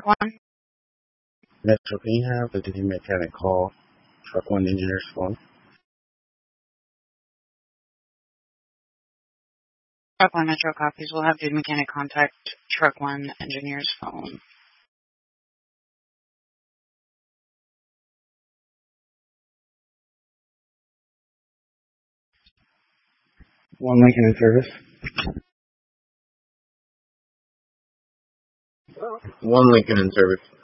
One. Metro, can you have the duty mechanic call truck one engineer's phone? Truck One Metro copies. We'll have duty mechanic contact Truck One engineer's phone. One Lincoln in service. One Lincoln in service.